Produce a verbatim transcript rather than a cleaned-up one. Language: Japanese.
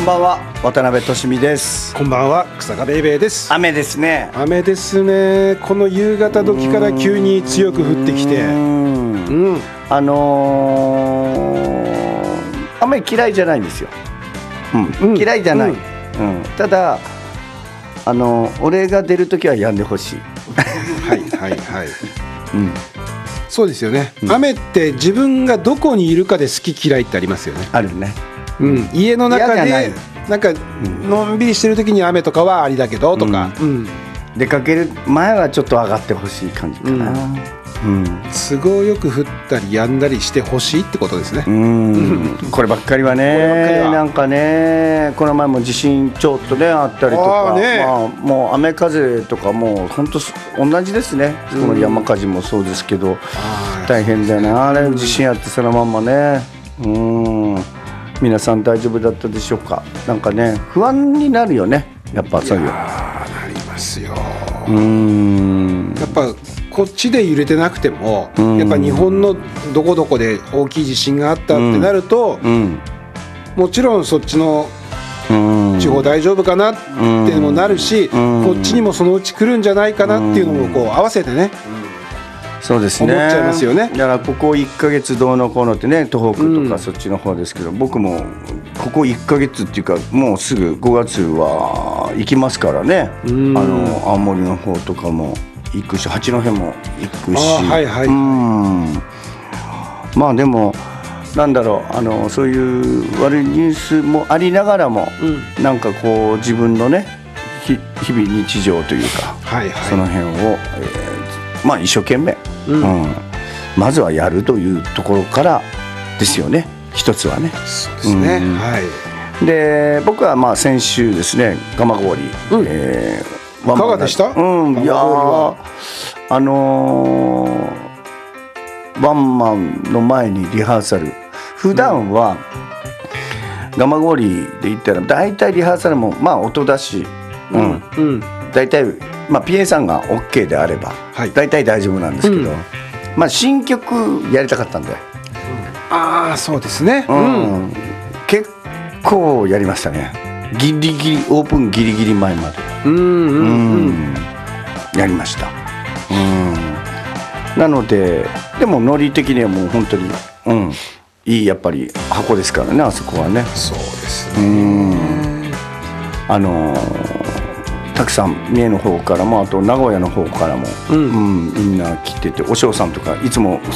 んばんは、渡辺俊美です。 こんばんは、草加ベイベーです。 雨ですね。 雨ですね。この夕方時から急に強く降ってきて、うん、うん、 あのー、雨嫌いじゃないんですよ、うんうん、嫌いじゃない、うんうん、ただあの俺が出るときは止んでほしいはいはいはい、 うん、 そうですよね、うん、雨って自分がどこにいるかで好き嫌いってありますよね。 あるね、 うん、家の中でなんかのんびりしてる時に雨とかはありだけどとか、うんうん、 出かける前はちょっと上がってほしい感じかな、うんうん、 都合よく降ったり止んだりしてほしいってことですね。 うんこればっかりはね、なんかね、この前も地震ちょっとねあったりとか、ね、まあ、もう雨風とかもう本当同じですね、うん、この山火事もそうですけど、大変だよね、あれ地震あってそのまんまね、うん、皆さん大丈夫だったでしょうか。なんかね不安になるよね、やっぱそういう。いやなりますよ。 うーんやっぱこっちで揺れてなくても、やっぱ日本のどこどこで大きい地震があったってなると、うん、もちろんそっちの地方大丈夫かなっていうのもなるし、こっちにもそのうち来るんじゃないかなっていうのもこう合わせてね、 そうですね、 思っちゃいますよね。 だからここいっかげつどうのこうのってね、東北とかそっちの方ですけど、うん、僕もここいっかげつっていうかもうすぐごがつは行きますからね、うん、あの青森の方とかも行くし、八戸も行くし、あ、はいはい、うん、まあでもなんだろう、あのそういう悪いニュースもありながらも、うん、なんかこう自分のね日々日常というか、はいはい、その辺を、えー、まあ一生懸命、うんうん、まずはやるというところからですよね、一つはね。 そうですね、うん、はい。 で僕はまあ先週ですね、蒲郡、うん、えーいかがでした？ うん、いやあのー、ワンマンの前にリハーサル、普段は蒲郡で言ったら大体リハーサルもまあ音だし、うんうん、大体、まあ、ピーエー さんが OK であれば、はい、大体大丈夫なんですけど、うん、まあ、新曲やりたかったんで、うん、 ああそうですね、 うんうん、結構やりましたね、ギリギリオープンギリギリ前まで、うんうんうん、やりました。うん、なのででもノリ的にはもう本当に、うん、いいやっぱり箱ですからね、あそこはね。 そうですね。 うん、あのー、たくさん三重の方からもあと名古屋の方からも、うんうん、みんな来てて、お嬢さんとかいつも